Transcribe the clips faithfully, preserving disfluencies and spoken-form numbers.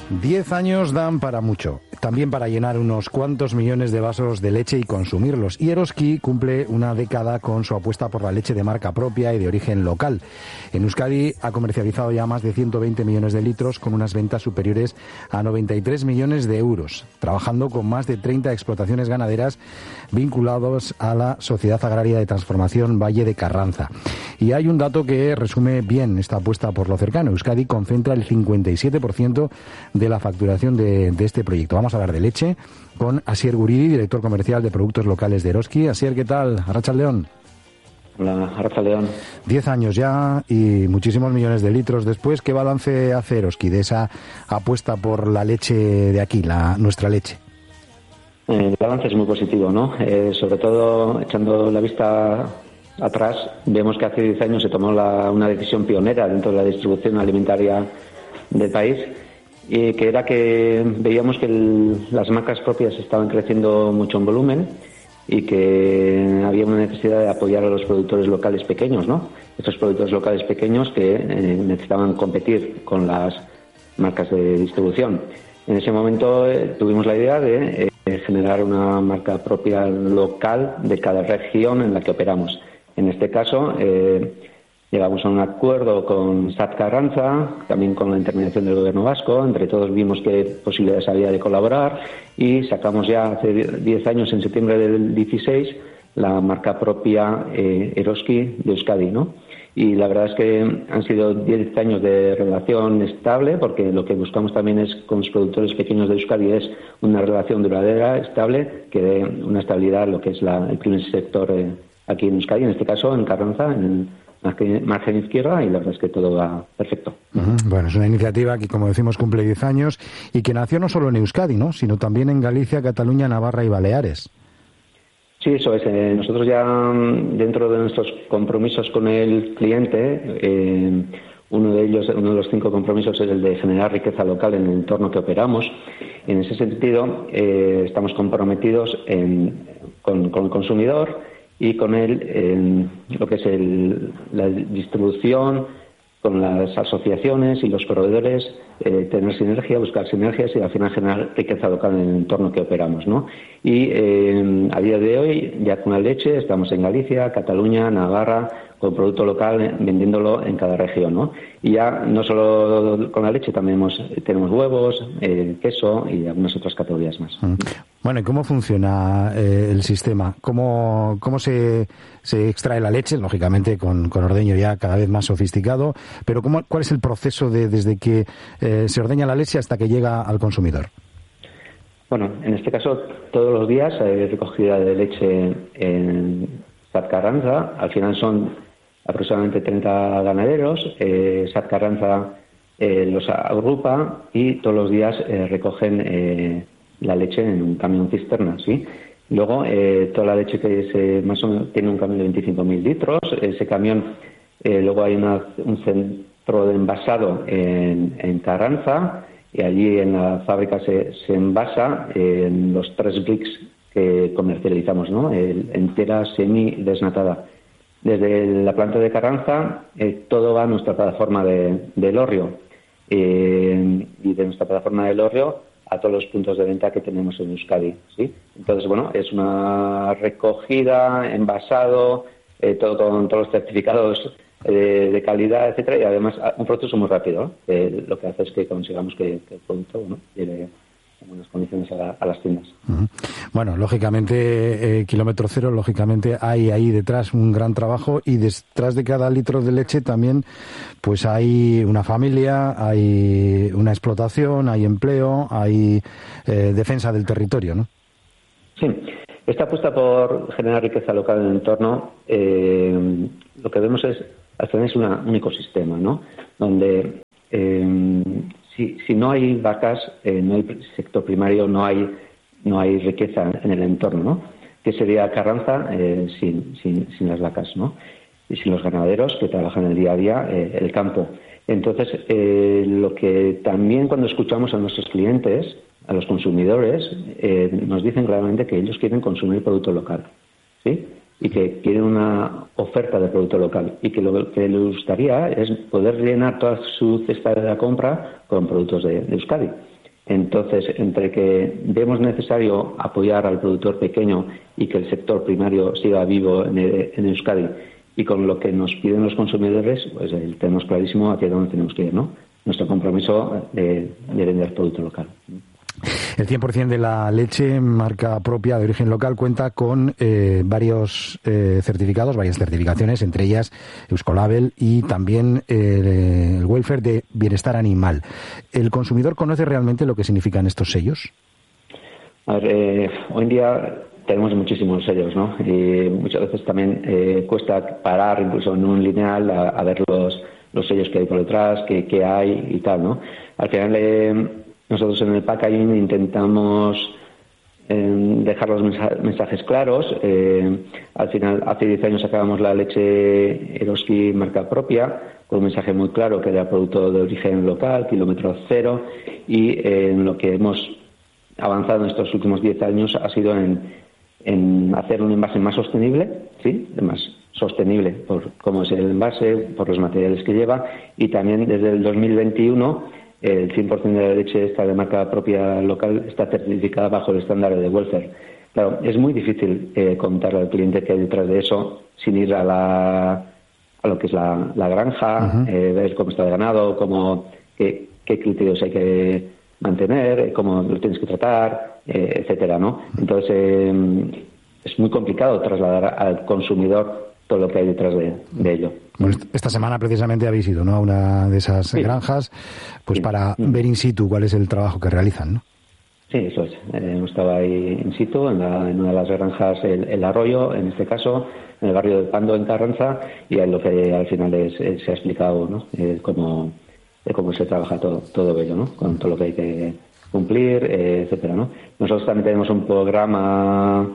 Diez años dan para mucho, también para llenar unos cuantos millones de vasos de leche y consumirlos. Y Eroski cumple una década con su apuesta por la leche de marca propia y de origen local. En Euskadi ha comercializado ya más de ciento veinte millones de litros con unas ventas superiores a noventa y tres millones de euros, trabajando con más de treinta explotaciones ganaderas vinculados a la Sociedad Agraria de Transformación Valle de Carranza. Y hay un dato que resume bien esta apuesta por lo cercano. Euskadi concentra el cincuenta y siete por ciento de la facturación de, de este proyecto. Vamos a hablar de leche con Asier Guridi, director comercial de productos locales de Eroski. Asier, ¿qué tal? Arratsaldeon. Hola, Arratsaldeon. Diez años ya y muchísimos millones de litros después. ¿Qué balance hace Eroski de esa apuesta por la leche de aquí, la nuestra leche? El balance es muy positivo, ¿no? Eh, sobre todo, echando la vista atrás, vemos que hace diez años se tomó la, una decisión pionera dentro de la distribución alimentaria del país, y que era que veíamos que el, las marcas propias estaban creciendo mucho en volumen y que había una necesidad de apoyar a los productores locales pequeños, ¿no? Estos productores locales pequeños que eh, necesitaban competir con las marcas de distribución. En ese momento eh, tuvimos la idea de eh, generar una marca propia local de cada región en la que operamos. En este caso, eh, llegamos a un acuerdo con S A T Carranza, también con la intermediación del Gobierno vasco. Entre todos vimos qué posibilidades había de colaborar y sacamos ya hace diez años, en septiembre del dieciséis, la marca propia eh, Eroski de Euskadi, ¿no? Y la verdad es que han sido diez años de relación estable, porque lo que buscamos también es con los productores pequeños de Euskadi es una relación duradera, estable, que dé una estabilidad a lo que es la, el primer sector eh, aquí en Euskadi, en este caso en Carranza, en el margen izquierda, y la verdad es que todo va perfecto. Uh-huh. Bueno, es una iniciativa que, como decimos, cumple diez años y que nació no solo en Euskadi, ¿no?, sino también en Galicia, Cataluña, Navarra y Baleares. Sí, eso es. Eh, nosotros ya, dentro de nuestros compromisos con el cliente, eh, uno de ellos, uno de los cinco compromisos es el de generar riqueza local en el entorno que operamos. En ese sentido, eh, estamos comprometidos en, con, con el consumidor y con él en lo que es el, la distribución, con las asociaciones y los proveedores, eh, tener sinergia, buscar sinergias y al final generar riqueza local en el entorno que operamos, ¿no? Y eh, a día de hoy, ya con la leche, estamos en Galicia, Cataluña, Navarra, con producto local, vendiéndolo en cada región, ¿no? Y ya no solo con la leche, también hemos, tenemos huevos, eh, queso y algunas otras categorías más. Bueno, ¿y cómo funciona eh, el sistema? ¿Cómo, cómo se, se extrae la leche? Lógicamente con, con ordeño ya cada vez más sofisticado, pero ¿cómo, ¿cuál es el proceso de desde que eh, se ordeña la leche hasta que llega al consumidor? Bueno, en este caso, todos los días hay recogida de leche en S A T Carranza. Al final son aproximadamente treinta ganaderos. Eh, S A T Carranza eh, los agrupa y todos los días eh, recogen eh, la leche en un camión cisterna, ¿sí? Luego, eh, toda la leche que se, más o menos tiene un camión de veinticinco mil litros. Ese camión, eh, luego hay una, un centro de envasado en, en Carranza, y allí en la fábrica se, se envasa en los tres bricks que comercializamos, ¿no? El, entera, semi, desnatada. Desde la planta de Carranza, eh, todo va a nuestra plataforma de, de Elorrio, eh, y de nuestra plataforma de Elorrio a todos los puntos de venta que tenemos en Euskadi, ¿sí? Entonces, bueno, es una recogida, envasado, eh, todo con todos los certificados eh, de calidad, etcétera, y además un proceso muy rápido, ¿no? Eh, lo que hace es que consigamos que, que el producto, ¿no?, llegue en buenas condiciones a, la, a las tiendas. Uh-huh. Bueno, lógicamente, eh, kilómetro cero, lógicamente hay ahí detrás un gran trabajo, y detrás de cada litro de leche también pues hay una familia, hay una explotación, hay empleo, hay eh, defensa del territorio, ¿no? Sí, esta apuesta por generar riqueza local en el entorno, eh, lo que vemos es, al final es una, un ecosistema, ¿no?, donde eh, Si, si no hay vacas, eh, no hay sector primario, no hay no hay riqueza en el entorno, ¿no? ¿Qué sería Carranza eh, sin, sin, sin las vacas, ¿no? Y sin los ganaderos que trabajan el día a día, eh, el campo. Entonces, eh, lo que también cuando escuchamos a nuestros clientes, a los consumidores, eh, nos dicen claramente que ellos quieren consumir producto local, ¿sí? Y que quieren una oferta de producto local, y que lo que les gustaría es poder llenar toda su cesta de la compra con productos de, de Euskadi. Entonces, entre que vemos necesario apoyar al productor pequeño y que el sector primario siga vivo en, en Euskadi, y con lo que nos piden los consumidores, pues eh, tenemos clarísimo hacia dónde tenemos que ir, ¿no? Nuestro compromiso de, de vender producto local. El cien por ciento de la leche marca propia de origen local cuenta con eh, varios eh, certificados, varias certificaciones, entre ellas Euskolabel y también eh, el welfare de bienestar animal. ¿El consumidor conoce realmente lo que significan estos sellos? A ver, eh, hoy en día tenemos muchísimos sellos, ¿no? Y muchas veces también eh, cuesta parar incluso en un lineal a, a ver los, los sellos que hay por detrás, que, que hay y tal, ¿no? Al final, eh, nosotros en el packaging intentamos eh, dejar los mensajes claros. Eh, al final, hace diez años sacábamos la leche Eroski marca propia, con un mensaje muy claro que era producto de origen local, kilómetro cero, y eh, en lo que hemos avanzado en estos últimos diez años ha sido en, en hacer un envase más sostenible, ¿sí? Más sostenible por cómo es el envase, por los materiales que lleva, y también desde el dos mil veintiuno el cien por ciento de la leche esta de marca propia local está certificada bajo el estándar de welfare. Claro, es muy difícil eh, contarle al cliente que hay detrás de eso sin ir a la a lo que es la, la granja, uh-huh. eh, ver cómo está el ganado, cómo, qué, qué criterios hay que mantener, cómo lo tienes que tratar, eh, etcétera, ¿no? Entonces eh, es muy complicado trasladar al consumidor todo lo que hay detrás de, de ello. Bueno, esta semana precisamente habéis ido, ¿no?, a una de esas sí. granjas, pues sí. para sí. ver in situ cuál es el trabajo que realizan, ¿no? Sí, eso es. Eh, hemos estado ahí in situ, en, la, en una de las granjas, el, el Arroyo, en este caso, en el barrio de Pando, en Carranza, y es lo que al final es, es, se ha explicado, ¿no?, eh, cómo, eh, cómo se trabaja todo, todo ello, ¿no?, con todo lo que hay que cumplir, eh, etcétera, ¿no? Nosotros también tenemos un programa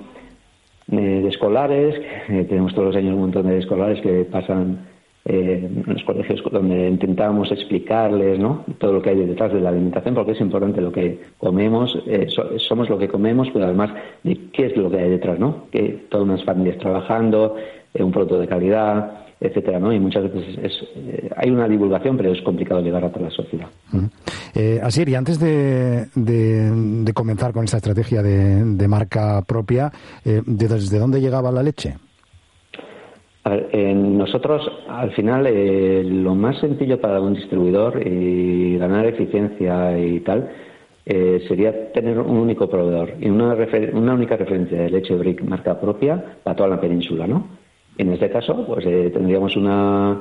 de escolares, eh, tenemos todos los años un montón de escolares que pasan eh, en los colegios donde intentamos explicarles, ¿no?, todo lo que hay detrás de la alimentación, porque es importante lo que comemos, eh, so, somos lo que comemos, pero además de qué es lo que hay detrás, ¿no?, que todas unas familias trabajando, eh, un producto de calidad, etcétera, ¿no? Y muchas veces es, es, eh, hay una divulgación, pero es complicado llegar a toda la sociedad. Uh-huh. Eh, Asier, y antes de, de, de comenzar con esta estrategia de, de marca propia, eh, ¿desde dónde llegaba la leche? A ver, eh, nosotros, al final, eh, lo más sencillo para un distribuidor y ganar eficiencia y tal, eh, sería tener un único proveedor y una, refer- una única referencia de leche Brick marca propia para toda la península, ¿no? En este caso, pues eh, tendríamos una,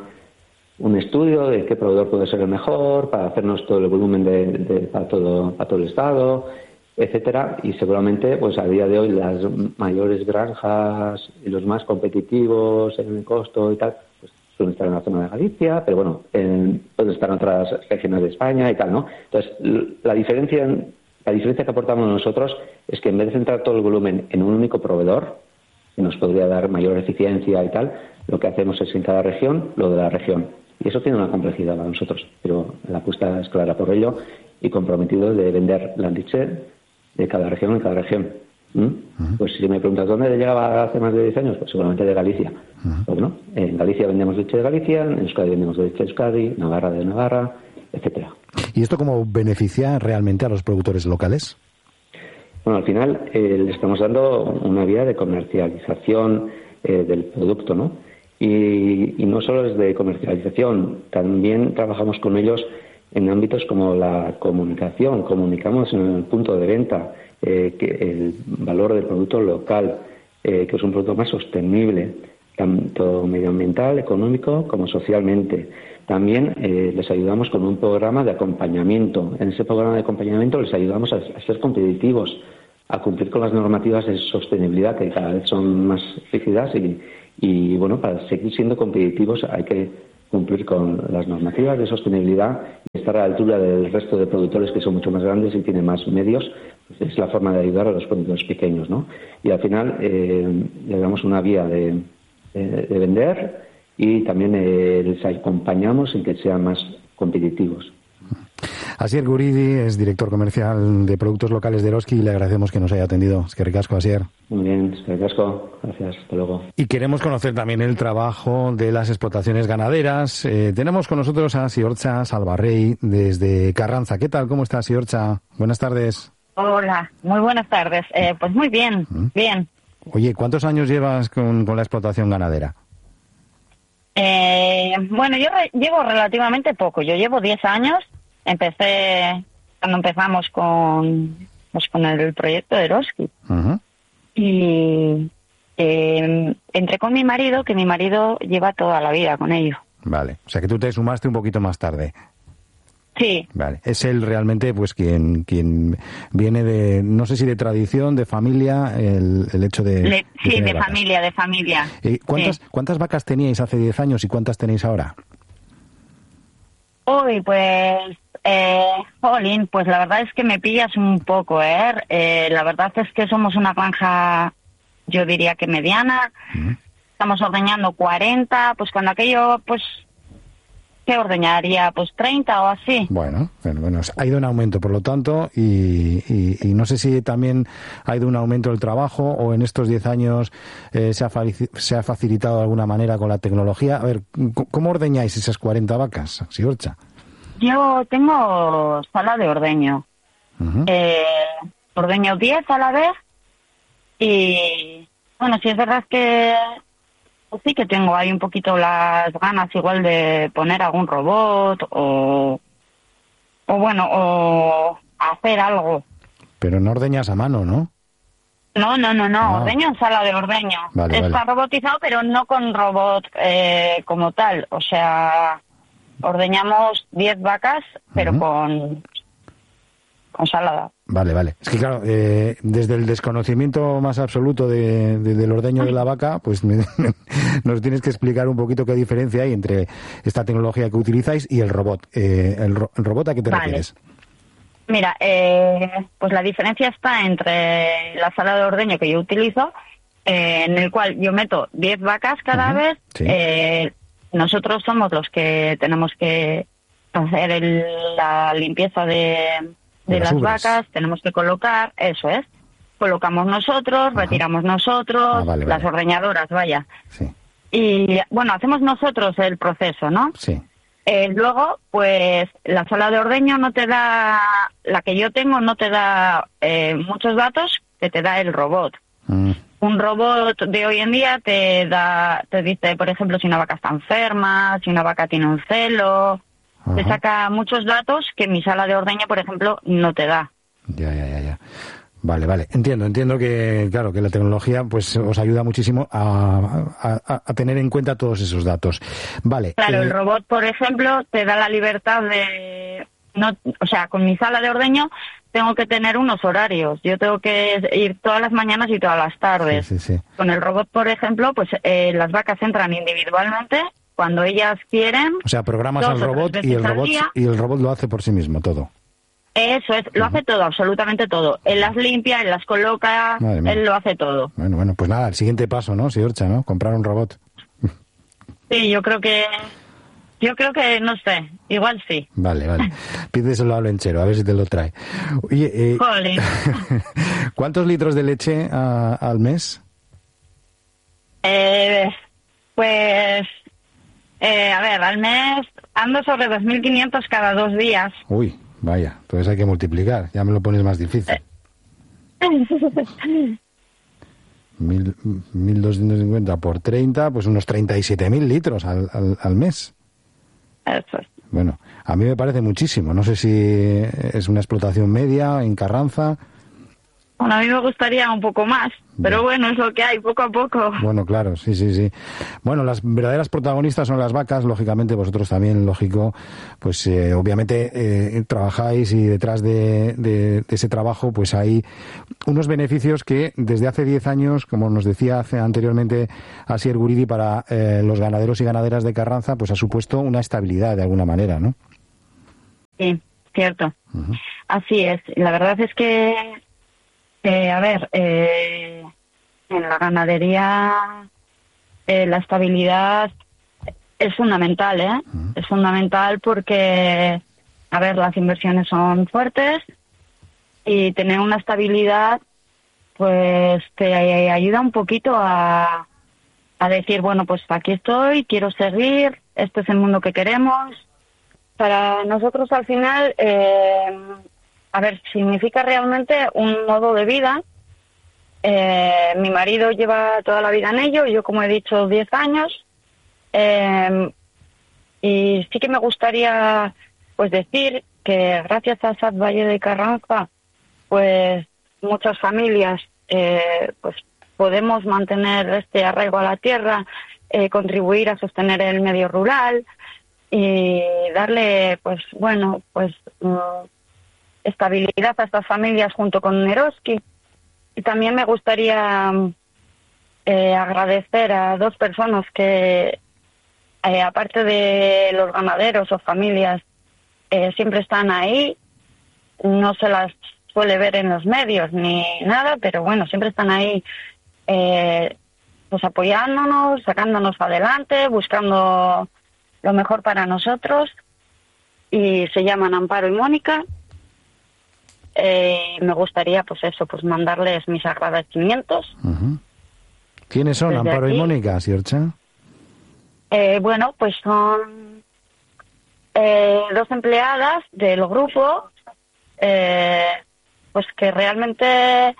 un estudio de qué proveedor puede ser el mejor para hacernos todo el volumen de, de, para, todo, para todo el estado, etcétera, y seguramente pues a día de hoy las mayores granjas y los más competitivos en el costo y tal, pues suelen estar en la zona de Galicia, pero bueno, en, pueden estar en otras regiones de España y tal, ¿no? Entonces, la diferencia, la diferencia que aportamos nosotros es que en vez de centrar todo el volumen en un único proveedor, que nos podría dar mayor eficiencia y tal, lo que hacemos es en cada región lo de la región. Y eso tiene una complejidad para nosotros, pero la apuesta es clara por ello y comprometido de vender la leche de cada región en cada región. ¿Mm? Uh-huh. Pues si me preguntas dónde llegaba hace más de diez años, pues seguramente de Galicia. Uh-huh. Pues, ¿no? En Galicia vendemos leche de Galicia, en Euskadi vendemos leche de Euskadi, Navarra de Navarra, etcétera. ¿Y esto cómo beneficia realmente a los productores locales? Bueno, al final eh, le estamos dando una vía de comercialización eh, del producto, ¿no? Y, y no solo es de comercialización, también trabajamos con ellos en ámbitos como la comunicación. Comunicamos en el punto de venta eh, que el valor del producto local, eh, que es un producto más sostenible, tanto medioambiental, económico como socialmente. También eh, les ayudamos con un programa de acompañamiento. En ese programa de acompañamiento les ayudamos a, a ser competitivos, a cumplir con las normativas de sostenibilidad que cada vez son más rígidas y, y bueno, para seguir siendo competitivos hay que cumplir con las normativas de sostenibilidad y estar a la altura del resto de productores que son mucho más grandes y tienen más medios. Pues es la forma de ayudar a los productores pequeños, ¿no? Y al final eh, le damos una vía de, de, de vender y también eh, les acompañamos en que sean más competitivos. Asier Guridi es director comercial de productos locales de Eroski y le agradecemos que nos haya atendido. Es que ricasco, Asier. Muy bien, es que ricasco. Gracias, hasta luego. Y queremos conocer también el trabajo de las explotaciones ganaderas. Eh, tenemos con nosotros a Siortza Salvarrey desde Carranza. ¿Qué tal? ¿Cómo estás, Siortza? Buenas tardes. Hola, muy buenas tardes. Eh, pues muy bien, ¿Mm? bien. Oye, ¿cuántos años llevas con, con la explotación ganadera? Eh, bueno, yo re- llevo relativamente poco. Yo llevo diez años. Empecé cuando empezamos con, pues, con el proyecto de Eroski. Uh-huh. Y eh, entré con mi marido, que mi marido lleva toda la vida con ello. Vale, o sea que tú te sumaste un poquito más tarde. Sí. Vale, es él realmente pues quien quien viene de, no sé si de tradición, de familia, el, el hecho de... Le, de sí, de vacas. familia, de familia. Eh, ¿cuántas, sí. ¿Cuántas vacas teníais hace diez años y cuántas tenéis ahora? Uy, pues... Eh, Jolín, pues la verdad es que me pillas un poco, ¿eh? eh la verdad es que somos una granja, yo diría que mediana. Uh-huh. Estamos ordeñando cuarenta, pues cuando aquello, pues... ¿Qué ordeñaría? Pues treinta o así. Bueno, bueno, bueno, ha ido en aumento, por lo tanto, y, y, y no sé si también ha ido un aumento del trabajo o en estos diez años eh, se, ha se ha facilitado de alguna manera con la tecnología. A ver, ¿cómo ordeñáis esas cuarenta vacas, Siortza? Yo tengo sala de ordeño. Uh-huh. Eh, ordeño diez a la vez y, bueno, si es verdad que... Pues sí que tengo ahí un poquito las ganas igual de poner algún robot o, o bueno, o hacer algo. Pero no ordeñas a mano, ¿no? No, no, no, no, ah. ordeño en sala de ordeño. Vale, Está vale. robotizado, pero no con robot eh, como tal. O sea, ordeñamos diez vacas, pero uh-huh. con... con salada. Vale, vale. Es que claro, eh, desde el desconocimiento más absoluto de, de, del ordeño de la vaca, pues me, nos tienes que explicar un poquito qué diferencia hay entre esta tecnología que utilizáis y el robot. Eh, el, ro- ¿El robot a qué te vale. refieres? Mira, eh, pues la diferencia está entre la sala de ordeño que yo utilizo, eh, en el cual yo meto diez vacas cada uh-huh. vez. Sí. Eh, nosotros somos los que tenemos que hacer el, la limpieza de... de, de las, las vacas, tenemos que colocar, eso es, colocamos nosotros, Ajá. retiramos nosotros, ah, vale, las vale. ordeñadoras, vaya. Sí. Y bueno, hacemos nosotros el proceso, ¿no? Sí. Eh, luego, pues la sala de ordeño no te da, la que yo tengo no te da eh, muchos datos que te da el robot. Mm. Un robot de hoy en día te da, te dice, por ejemplo, si una vaca está enferma, si una vaca tiene un celo... Ajá. Te saca muchos datos que mi sala de ordeño, por ejemplo, no te da. Ya, ya, ya, ya. Vale, vale. Entiendo, entiendo que, claro, que la tecnología pues os ayuda muchísimo a, a, a tener en cuenta todos esos datos. Vale. Claro, eh... el robot, por ejemplo, te da la libertad de... no, o sea, con mi sala de ordeño tengo que tener unos horarios. Yo tengo que ir todas las mañanas y todas las tardes. Sí, sí, sí. Con el robot, por ejemplo, pues eh, las vacas entran individualmente... Cuando ellas quieren... O sea, programas al robot y el robot, y el robot lo hace por sí mismo todo. Eso es, lo uh-huh. hace todo, absolutamente todo. Él las limpia, él las coloca, él lo hace todo. Bueno, bueno, pues nada, el siguiente paso, ¿no, Siortza, ¿no? Comprar un robot. Sí, yo creo que... Yo creo que, no sé, igual sí. Vale, vale. Pídeselo a Lenchero, a ver si te lo trae. Oye, eh, ¿cuántos litros de leche a, al mes? Eh, pues... Eh, a ver, al mes ando sobre dos mil quinientos cada dos días. Uy, vaya, entonces hay que multiplicar, ya me lo pones más difícil. Mil, mil doscientos cincuenta por treinta, pues unos treinta y siete mil litros al, al, al mes. Eso es. Bueno, a mí me parece muchísimo, no sé si es una explotación media en Carranza. Bueno, a mí me gustaría un poco más, pero bueno, es lo que hay, poco a poco. Bueno, claro, sí, sí, sí. Bueno, las verdaderas protagonistas son las vacas, lógicamente, vosotros también, lógico, pues eh, obviamente eh, trabajáis y detrás de, de, de ese trabajo pues hay unos beneficios que desde hace diez años, como nos decía hace, anteriormente Asier Guridi, para eh, los ganaderos y ganaderas de Carranza, pues ha supuesto una estabilidad de alguna manera, ¿no? Sí, cierto. Uh-huh. Así es. La verdad es que Eh, a ver, eh, en la ganadería eh, la estabilidad es fundamental, ¿eh? Uh-huh. Es fundamental porque a ver, las inversiones son fuertes y tener una estabilidad pues te ayuda un poquito a, a decir, bueno, pues aquí estoy, quiero seguir, este es el mundo que queremos. Para nosotros al final, eh, a ver, significa realmente un modo de vida. Eh, mi marido lleva toda la vida en ello, yo como he dicho, diez años. Eh, y sí que me gustaría pues decir que gracias a Sat Valle de Carranza, pues muchas familias eh, pues podemos mantener este arraigo a la tierra, eh, contribuir a sostener el medio rural y darle pues bueno pues uh, estabilidad a estas familias junto con Eroski. Y también me gustaría eh, agradecer a dos personas que eh, aparte de los ganaderos o familias eh, siempre están ahí, no se las suele ver en los medios ni nada, pero bueno, siempre están ahí eh, pues apoyándonos, sacándonos adelante, buscando lo mejor para nosotros, y se llaman Amparo y Mónica. Eh, me gustaría pues eso, pues mandarles mis agradecimientos. Uh-huh. ¿Quiénes son Desde Amparo aquí. y Mónica, Siorcha? Eh, bueno, pues son eh, dos empleadas del grupo, eh, pues que realmente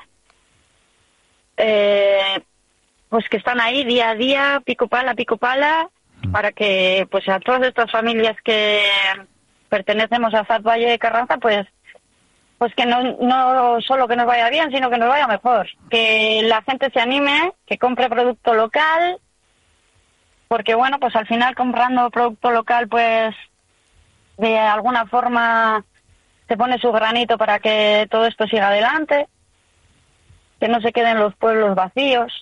eh, pues que están ahí día a día, pico pala, pico pala, para que pues a todas estas familias que pertenecemos a Sat Valle de Carranza, pues pues que no, no solo que nos vaya bien, sino que nos vaya mejor. Que la gente se anime, que compre producto local, porque bueno, pues al final comprando producto local, pues de alguna forma se pone su granito para que todo esto siga adelante, que no se queden los pueblos vacíos.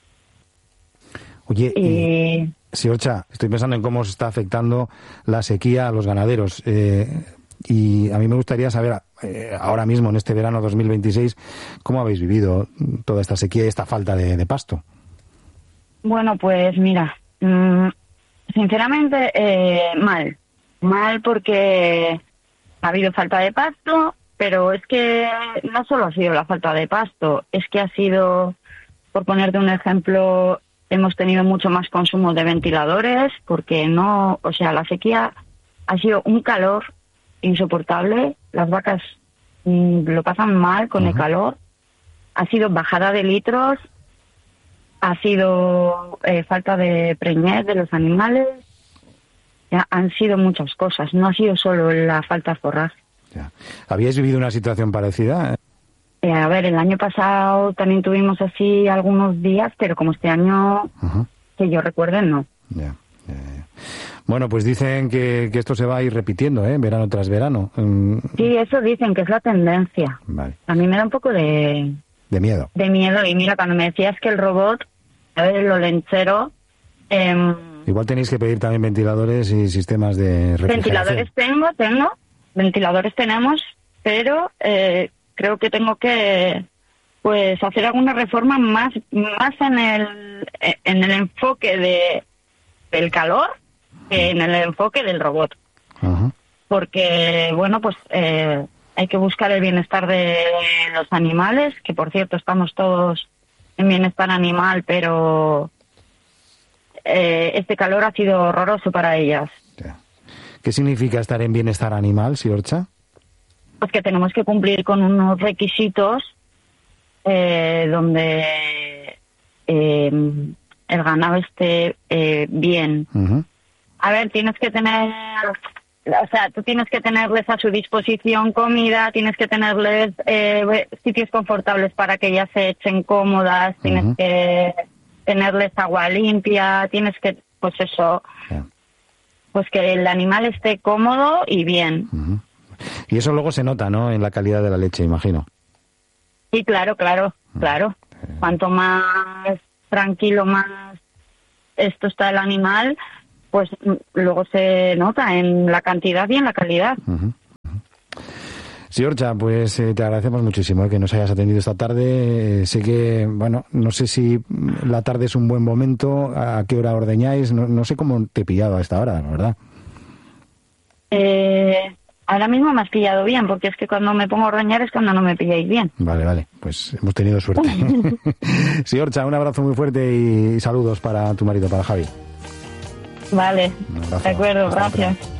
Oye, y... y, Siorcha, estoy pensando en cómo se está afectando la sequía a los ganaderos. Eh, y a mí me gustaría saber, eh, ahora mismo, en este verano dos mil veintiséis, ¿cómo habéis vivido toda esta sequía y esta falta de, de pasto? Bueno, pues mira, mmm, sinceramente, eh, mal. Mal porque ha habido falta de pasto, pero es que no solo ha sido la falta de pasto, es que ha sido, por ponerte un ejemplo, hemos tenido mucho más consumo de ventiladores, porque no, o sea, la sequía ha sido un calor insoportable, las vacas mmm, lo pasan mal con uh-huh. el calor, ha sido bajada de litros, ha sido eh, falta de preñez de los animales, ya, han sido muchas cosas, no ha sido solo la falta de forraje. Ya. ¿Habíais vivido una situación parecida? Eh, a ver, el año pasado también tuvimos así algunos días, pero como este año, uh-huh. que yo recuerde, no. Ya, ya, ya. Bueno, pues dicen que, que esto se va a ir repitiendo, ¿eh? Verano tras verano. Mm. Sí, eso dicen, que es la tendencia. Vale. A mí me da un poco de... De miedo. De miedo, y mira, cuando me decías que el robot, a ver, lo lenchero... Eh, Igual tenéis que pedir también ventiladores y sistemas de refrigeración. Ventiladores tengo, tengo, ventiladores tenemos, pero eh, creo que tengo que pues hacer alguna reforma más más en el en el enfoque de del calor que en el enfoque del robot. Uh-huh. Porque bueno, pues eh, hay que buscar el bienestar de los animales, que por cierto estamos todos en bienestar animal, pero Eh, este calor ha sido horroroso para ellas. ¿Qué significa estar en bienestar animal, Siorcha? Pues que tenemos que cumplir con unos requisitos eh, donde eh, el ganado esté eh, bien. Uh-huh. A ver, tienes que tener, o sea, tú tienes que tenerles a su disposición comida, tienes que tenerles eh, sitios confortables para que ellas se echen cómodas, uh-huh. tienes que tenerles agua limpia, tienes que, pues eso, yeah. pues que el animal esté cómodo y bien. Uh-huh. Y eso luego se nota, ¿no?, en la calidad de la leche, imagino. Sí, claro, claro, uh-huh. claro. Uh-huh. Cuanto más tranquilo, más esto está el animal, pues luego se nota en la cantidad y en la calidad. Uh-huh. Siorcha, pues eh, te agradecemos muchísimo eh, que nos hayas atendido esta tarde. Eh, sé que, bueno, no sé si la tarde es un buen momento, a qué hora ordeñáis, no, no sé cómo te he pillado a esta hora, la verdad. Eh, Ahora mismo me has pillado bien, porque es que cuando me pongo a ordeñar es cuando no me pilláis bien. Vale, vale, pues hemos tenido suerte. Sí, Orcha, un abrazo muy fuerte y saludos para tu marido, para Javi. Vale, de acuerdo, Hasta gracias. otra.